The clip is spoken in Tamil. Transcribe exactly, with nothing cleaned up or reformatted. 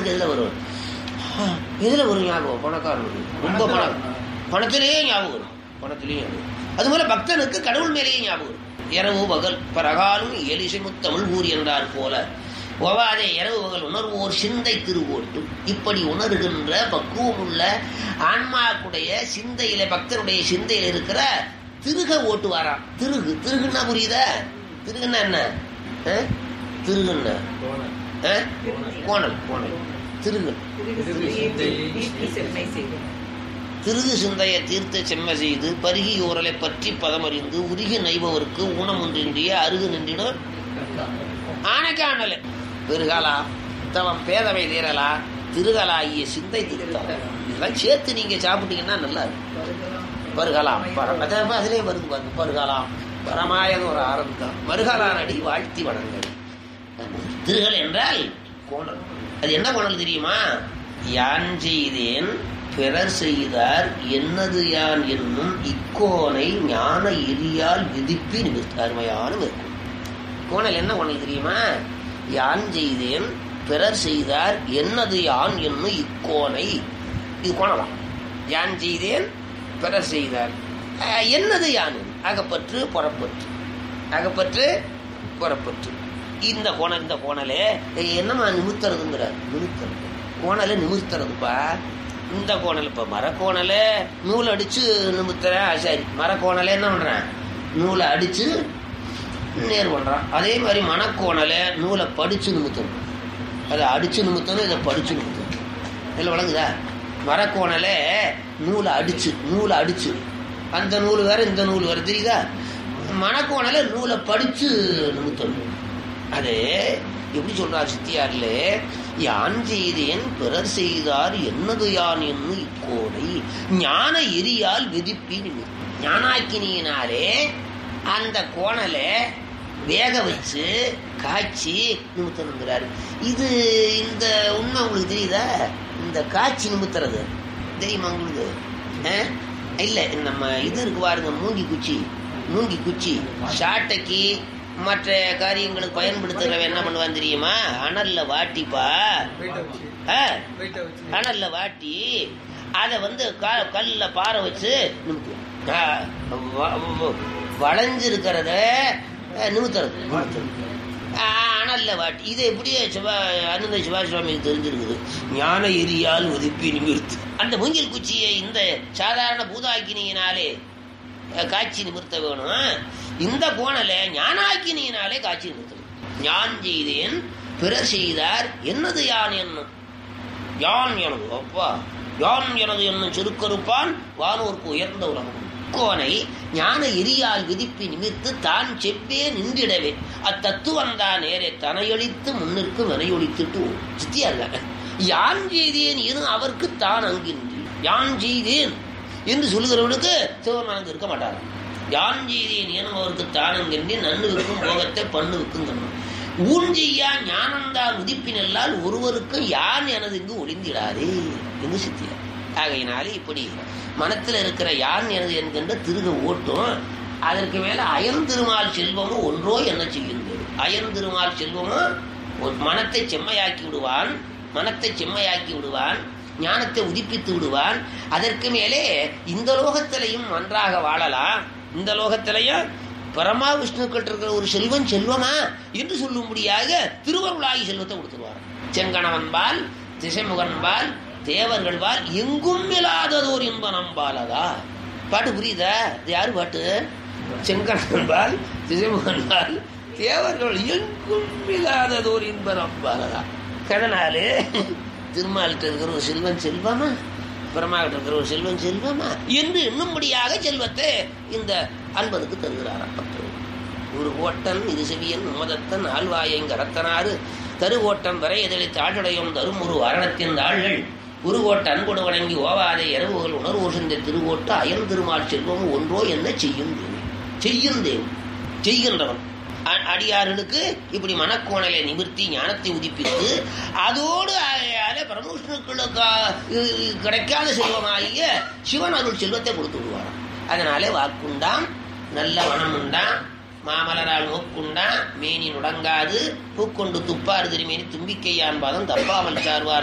பணக்காரனுக்கு எதுல வரும்? எதுல வரும் ஞாபகம்? பணக்காரனுக்கு ரொம்ப பணம், பணத்திலேயே ஞாபகம் வரும், பணத்திலேயே ஞாபகம். அதுபோல பக்தனுக்கு கடவுள் மேலேயே ஞாபகம் வரும். இரவு பகல் பரகாலும் எலிசைமுத் தமிழ் ஊர் என்றார் போல ஒவாதே இரவு பகல் உணர்வோர் சிந்தை திருவோட்டும். இப்படி உணர்கின்ற பக்குவம் உள்ள ஆன்மாக்குடைய சிந்தையில, பக்தனுடைய சிந்தையில இருக்கிற திருக ஓட்டுவாராம். திருகு, திருகுன்னா புரியுதா? திருகுன்னா என்ன? திருகுன்னா கோணல், கோணல். திருகு திருகு சிந்தையை தீர்த்த செம்ம செய்து பருகி ஓரலை பற்றி பதமறிந்து உருகி நைபவருக்கு ஊனம் ஒன்றின்றிய அருகு நின்றிடும் ஆனைக்கானல பெருகாலா தவம் பேதவை தீரலா திருகலாகிய சிந்தை திருத்தம். இதெல்லாம் சேர்த்து நீங்க சாப்பிட்டீங்கன்னா நல்லா இருக்கும். பருகலாம் பரம் அதிலே வருது பாருங்க. பருகலாம் பரமாயது ஒரு ஆரம்பம். மருகலானடி வாழ்த்தி வணங்கல். திருகல் என்றால் கோணல். அது என்ன கோணல் தெரியுமா? யான் செய்தேன் பிறர் செய்தார் என்னது யான் என்னும் இக்கோனை ஞான எரியால் விதிப்பி நிமிர்த்த. அருமையான இருக்கும் கோணல். என்ன கோணல் தெரியுமா? யான் செய்தேன் பிறர் செய்தார் என்னது யான் என்னும் இக்கோனை. இது கோணலாம். யான் செய்தேன் பிறர் செய்தார் என்னது யான் அகப்பற்று புறப்பற்று, அகப்பற்று புறப்பற்று. இந்த கோணல், இந்த கோணலே என்னமா நிமிர்த்துறதுங்கிறார். நிமிர்த்துறது கோணலை நிமிர்த்துறதுப்பா. இந்த கோணல் இப்ப மரக்கோணல நூல் அடிச்சு நிமித்துற. சரி, மரக்கோணல என்ன பண்றேன்? நூலை அடிச்சு நேர் பண்றான். அதே மாதிரி மணக்கோணல நூலை படிச்சு நிமித்தணும். அதை அடிச்சு நிமித்தணும், இதை படிச்சு நிமித்தணும். இதில் வழங்குதா? மரக்கோணல நூலை அடிச்சு, நூலை அடிச்சு அந்த நூல் வேற இந்த நூல் வேற, தெரியுதா? மணக்கோணல நூலை படிச்சு நிமித்தணும். அது எப்படி சொல்றார் சித்தியார்ல? யான் செய்தேன் பிறர் செய்தார் என்னது யான் என்னும் இக்கோனை ஞான எரியால் விதிப்பி நிமித்தம். ஞானாக்கினியினாலே அந்த கோணலை வேக வச்சு காய்ச்சி நிமித்தணுங்கிறாரு. இது இந்த உண்மை உங்களுக்கு தெரியுதா? இந்த காய்ச்சி நிமித்துறது தெரியுமா உங்களுக்கு? இல்ல, நம்ம இது இருக்கு பாருங்க, மூங்கி குச்சி. மூங்கி குச்சி சாட்டைக்கு மற்ற காரியங்களுக்கு பயன்படுத்துறவன் என்ன பண்ணுவான் தெரியுமா? அனல்ல வாட்டிப்பா, அனல்ல வாட்டி அதை வந்து கல்ல பாறை வச்சு வளைஞ்சிருக்கிறத நிமித்துறது. அனல்ல வாட்டி இதை எப்படியே சிவா அனந்த சிவாசுவாமிக்கு தெரிஞ்சிருக்குது. ஞான எரியால் ஒதுப்பி நிமிர்த்து. அந்த மூங்கில் குச்சியை இந்த சாதாரண பூதாக்கினியினாலே காட்சி நிமிர்த்த வேணும். இந்த கோணலை ஞானாக்கினியினாலே காட்சி நிமிர்த்தணும். ஞான் செய்தேன் பிறர் செய்தார் என்னது யான் என்னும். யான் எனது அப்பா யான் எனது என்னும் செருக்கறுப்பான் வானோர்க்கு உயர்ந்த உலகம். கோனை ஞான எரியால் விதிப்பி நிமிர்த்து தான் செப்பே நின்றிடவே அத்தத்துவம் தான் நேரே தனையொழித்து முன்னிற்கு வினையொழித்துட்டு சித்தியாங்க. யான் செய்தேன் எனும் அவருக்கு தான் அங்கின்றி. யான் செய்தேன் என்று சொல்லுகிறவனுக்கு சிவன் இருக்க மாட்டார். யான் செய்தேன் எனும் அவருக்கு தான் அங்கின்றி நன்னு இருக்கும் போகத்தை பண்ணு இருக்குங்க. ஊன்ஜெய்யா ஞானந்தான் உதிப்பினல்லால் ஒருவருக்கும் யான் எனது இங்கு ஒளிந்திடாதே என்று சித்தியார். ஆகையினாலே இப்படி மனத்தில் இருக்கிற யான் எனது என்கின்ற திருக ஓட்டும். அதற்கு மேல அயர்ந்திருமால் செல்வமும் ஒன்றோ என்ன செய்கின்றது. அயர்ந்திருமால் செல்வமும் மனத்தை செம்மையாக்கி விடுவான், மனத்தை செம்மையாக்கி விடுவான், ஞானத்தை உதிப்பித்து விடுவான். அதற்கு மேலே இந்த லோகத்திலையும் நன்றாக வாழலாம். இந்த லோகத்திலையும் பரமா விஷ்ணுக்கள் இருக்கிற ஒரு செல்வன் செல்வமா என்று சொல்லும்படியாக திருவருளாகி செல்வத்தை கொடுத்துருவார். செங்கணவன்பால் திசைமுகன்பால் தேவர்கள்பால் எங்கும் இல்லாததோர் இன்ப நம்பாலதா. பாட்டு புரியுதா? இது யாரு பாட்டு? செங்கணவன்பால் திசைமுகன்பால் தேவர்கள் எங்கும் இல்லாததோர் இன்ப நம்பாலதா. கடனாலே திருமாலிட்ட இருக்கிற ஒரு செல்வன் செல்வமா, பிரமாகிட்ட இருக்கிற ஒரு செல்வன் செல்வமா என்று எண்ணும்படியாக செல்வத்தை இந்த அன்பனுக்கு தருகிறாராம். ஒரு கோட்டன் இது செவியன் உமதத்தன் ஆழ்வாயங்க ரத்தனாறு தருகோட்டம் வரை எதிரை தாழ்டையும் தரும் ஒரு வாரணத்தின் தாள்கள் குருகோட்ட அன்போடு வணங்கி ஓவாதை இரவுகள் உணர்வு சிந்த திருவோட்ட அயல் திருமால் செல்வம் ஒன்றோ என்ன செய்யும் செய்யும் தேவன் செய்கின்றவன். அடியார்களுக்கு இப்படி மனக்கோணலை நிமிர்த்தி ஞானத்தை உதிப்பித்து அதோடு பரமவிஷ்ணுக்களுக்கு கிடைக்காத செல்வமாகிய சிவன் அருள் செல்வத்தை கொடுத்து விடுவாராம். அதனாலே வாக்குண்டாம் நல்ல மனம் உண்டாம் மாமலரால் நோக்குண்டாம் மேனி நுடங்காது பூக்கொண்டு துப்பாறு திருமேனி தும்பிக்கையான் பாதம் தப்பாமல் சார்வார்